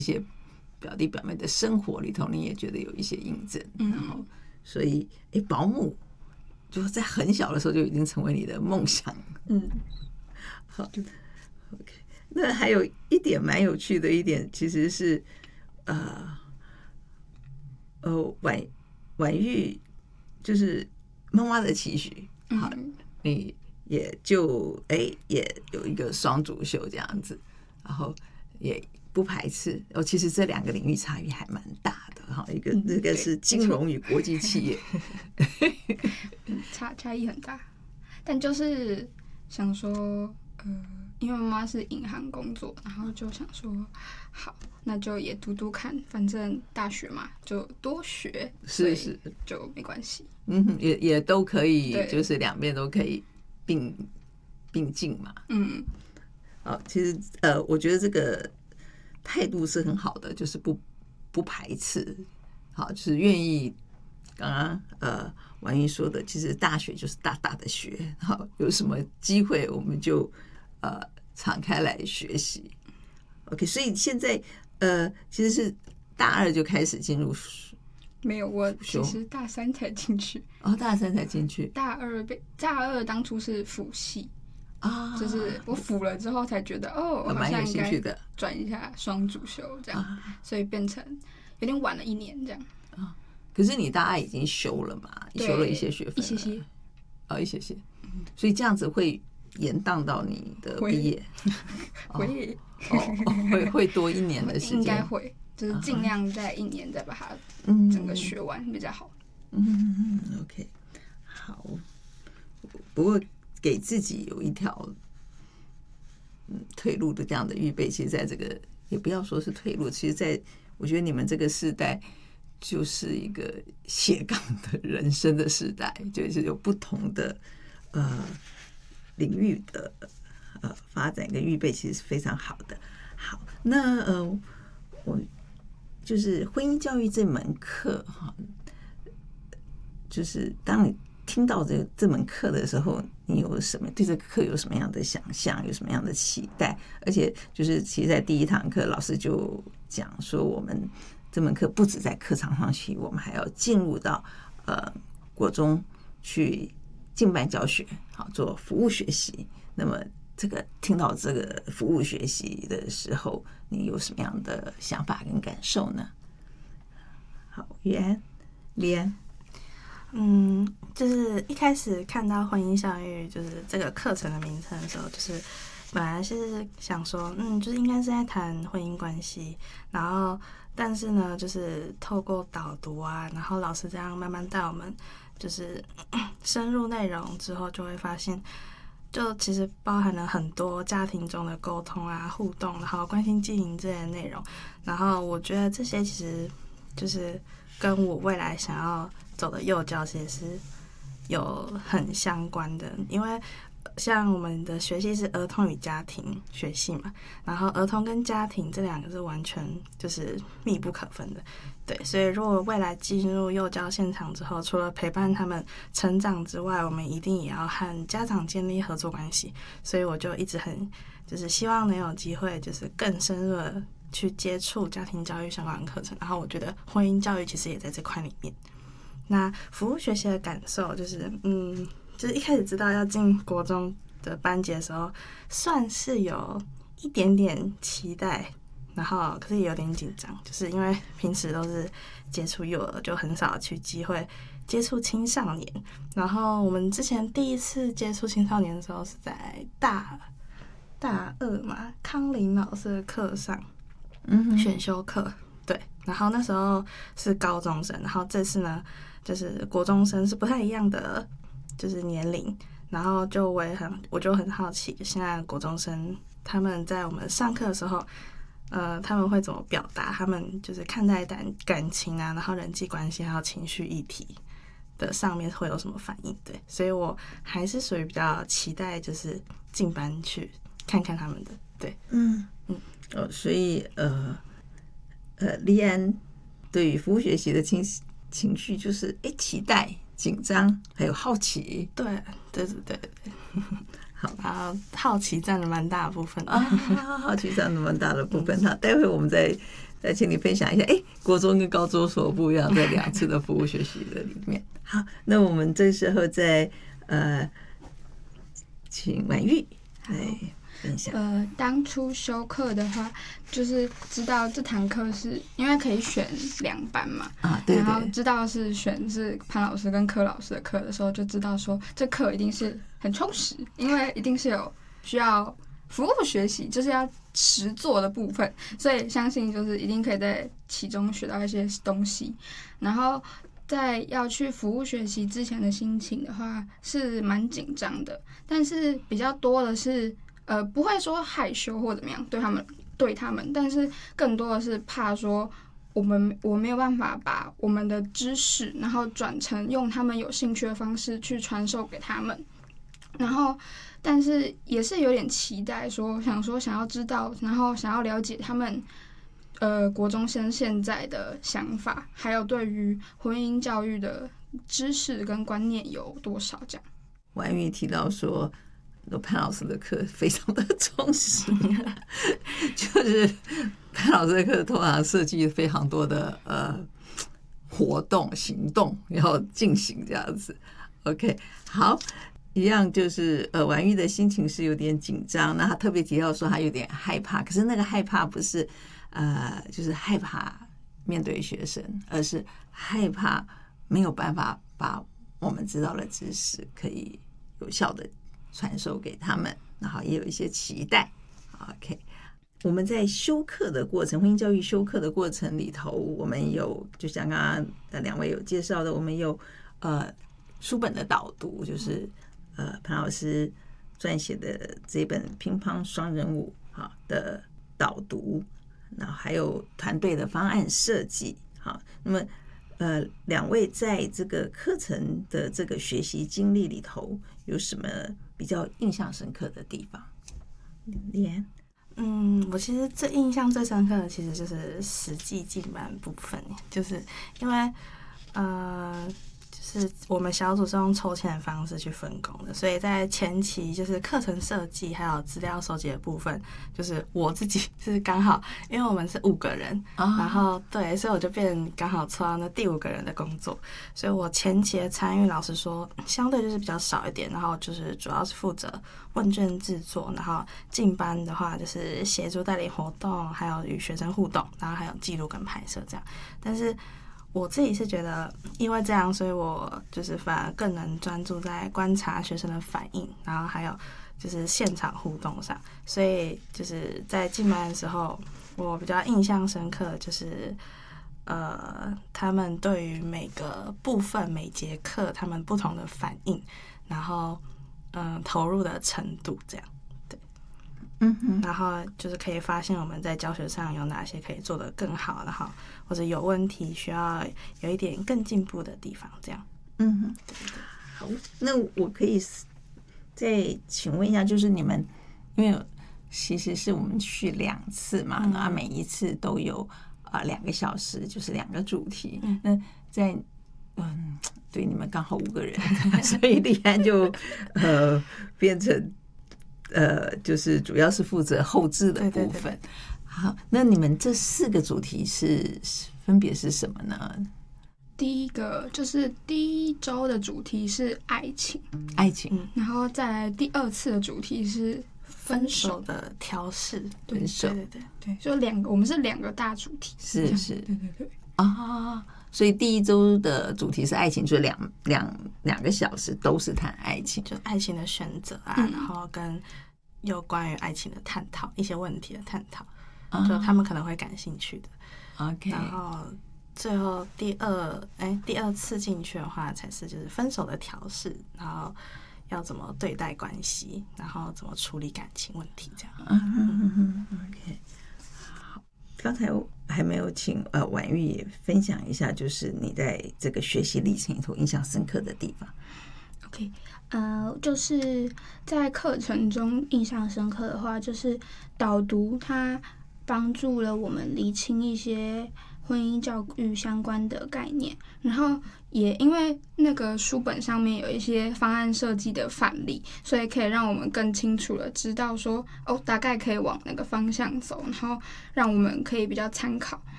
表弟表妹的生活里头，你也觉得有一些印证，然后所以保姆就在很小的时候就已经成为你的梦想。好 ，OK。那还有一点蛮有趣的一点，其实是婉玉就是妈妈的期许，好，你也就也有一个双主修这样子，然后也不排斥。其实这两个领域差异还蛮大的哈，一个是金融与国际企业， 差异很大，但就是想说，因为妈妈是银行工作，然后就想说，好，那就也读看，反正大学嘛，就多学， 是就没关系。 也都可以，就是两边都可以并进嘛。其实我觉得这个态度是很好的，就是不排斥，好，就是愿意。刚刚婉玉说的，其实大学就是大大的学，好，有什么机会我们就敞开来学习。OK， 所以现在其实是大二就开始进入。 没有，我其实大三才进去。 大三才进去。 大二当初是辅系就是我辅了之后才觉得我好像应该转一下双主修这样，所以变成有点晚了1年这样。 可是你大二已经修了嘛？修了一些学分了，一些些，所以这样子会延宕到你的毕业。会多1年的时间， 应该会。就是尽量在1年再把它整个学完比较好。 OK， 好。不过给自己有一条退路的这样的预备，其实在这个也不要说是退路，其实在我觉得你们这个世代就是一个斜杠的人生的时代，就是有不同的领域的发展跟预备，其实是非常好的。好，那我就是婚姻教育这门课哈，就是当你听到这门课的时候，你有什么对这个课有什么样的想象，有什么样的期待？而且就是其实在第1堂课，老师就讲说，我们这门课不止在课堂上学，我们还要进入到国中去进班教学，好做服务学习。那么这个听到这个服务学习的时候，你有什么样的想法跟感受呢？好，丽安。 就是一开始看到婚姻教育就是这个课程的名称的时候，就是本来是想说，就是应该是在谈婚姻关系，然后但是呢，就是透过导读啊，然后老师这样慢慢带我们，就是深入内容之后，就会发现，就其实包含了很多家庭中的沟通啊、互动，然后关心经营这些内容，然后我觉得这些其实就是跟我未来想要走的幼教其实是有很相关的，因为像我们的学系是儿童与家庭学系嘛，然后儿童跟家庭这两个是完全就是密不可分的，对，所以如果未来进入幼教现场之后，除了陪伴他们成长之外，我们一定也要和家长建立合作关系，所以我就一直很就是希望能有机会就是更深入的去接触家庭教育相关的课程，然后我觉得婚姻教育其实也在这块里面。那服务学习的感受就是，就是一开始知道要进国中的班级的时候，算是有一点点期待，然后可是也有点紧张，就是因为平時都是接触幼儿，就很少去机会接触青少年。然后我们之前第一次接触青少年的时候是在大2嘛，康林老师的课上，选修课，对。然后那时候是高中生，然后这次呢就是国中生，是不太一样的就是年龄。然后我就很好奇，现在国中生他们在我们上课的时候，他们会怎么表达他们就是看待感情啊，然后人际关系还有情绪议题的上面会有什么反应？对，所以我还是属于比较期待就是进班去看看他们的，对， 所以丽安对于服务学习的情绪就是期待、紧张，还有好奇。 对。好，然后好奇占了蛮大的部分好奇占了蛮大的部分。那待会我们再请你分享一下，国中跟高中所不一样，在2次的服务学习的里面。好，那我们这时候再请婉玉来分享。 当初修课的话，就是知道这堂课是因为可以选2班嘛， 对， 然后知道是潘老师跟柯老师的课的时候，就知道说这课一定是很充实，因为一定是有需要服务学习，就是要实作的部分，所以相信就是一定可以在其中学到一些东西。然后在要去服务学习之前的心情的话，是蛮紧张的，但是比较多的是不会说害羞或怎么样对他们，但是更多的是怕说我没有办法把我们的知识，然后转成用他们有兴趣的方式去传授给他们。然后但是也是有点期待想要知道，然后想要了解他们国中生现在的想法，还有对于婚姻教育的知识跟观念有多少这样。 婉玉提到说潘老师的课非常的充实，就是潘老师的课通常设计非常多的活动行动要进行这样子。 OK， 好，一样就是婉玉的心情是有点紧张，那他特别提到说他有点害怕，可是那个害怕不是就是害怕面对学生，而是害怕没有办法把我们知道的知识可以有效的传授给他们，然后也有一些期待。 OK， 我们在修课的过程，婚姻教育修课的过程里头，我们有就像刚刚2位有介绍的，我们有书本的导读，就是潘老师撰写的这本乒乓双人舞的导读，然后还有团队的方案设计。好，那么2位在这个课程的这个学习经历里头有什么比较印象深刻的地方？丽安。 我其实印象最深刻的其实就是实际进班部分，就是因为就是我们小组是用抽签的方式去分工的，所以在前期就是课程设计还有资料收集的部分，就是我自己是刚好，因为我们是5个人，然后对，所以我就刚好抽到那第5个人的工作，所以我前期的参与老实说相对就是比较少一点，然后就是主要是负责问卷制作，然后进班的话就是协助带领活动，还有与学生互动，然后还有记录跟拍摄这样。但是我自己是觉得因为这样，所以我就是反而更能专注在观察学生的反应，然后还有就是现场互动上，所以就是在进班的时候我比较印象深刻就是他们对于每个部分每节课他们不同的反应，然后投入的程度这样。然后就是可以发现我们在教学上有哪些可以做得更好，然后或者有问题需要有一点更进步的地方这样。 好，那我可以再请问一下，就是你们因为其实是我们去2次嘛，然后每一次都有2个小时，就是2个主题。那在对，你们刚好5个人，所以丽安就变成就是主要是负责后制的部分。对。好，那你们这4个主题分别是什么呢？ 第一个就是第1周的主题是爱情，然后再来第2次的主题是分手的调试。 分手， 对，就我们是2个大主题。 是， 对所以第1周的主题是爱情，就两个小时都是谈爱情， 就爱情的选择然后跟有关于爱情的探讨，一些问题的探讨，就他们可能会感兴趣的。 OK， 然后最后第2次进去的话，才是就是分手的调试，然后要怎么对待关系，然后怎么处理感情问题这样。 OK， 好，刚才还没有请婉玉也分享一下，就是你在这个学习历程里头印象深刻的地方。 OK， 就是在课程中印象深刻的话，就是导读它帮助了我们厘清一些婚姻教育相关的概念，然后也因为那个书本上面有一些方案设计的范例，所以可以让我们更清楚的知道说，大概可以往哪个方向走，然后让我们可以比较参考。